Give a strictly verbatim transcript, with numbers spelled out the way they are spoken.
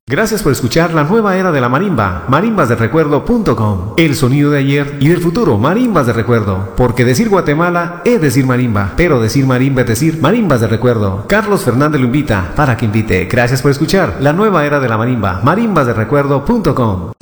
Gracias por escuchar la nueva era de la marimba, marimbas del recuerdo punto com. El sonido de ayer y del futuro, marimbas de recuerdo. Porque decir Guatemala es decir marimba, pero decir marimba es decir marimbas de recuerdo. Carlos Fernández lo invita para que invite. Gracias por escuchar la nueva era de la marimba, marimbas del recuerdo punto com.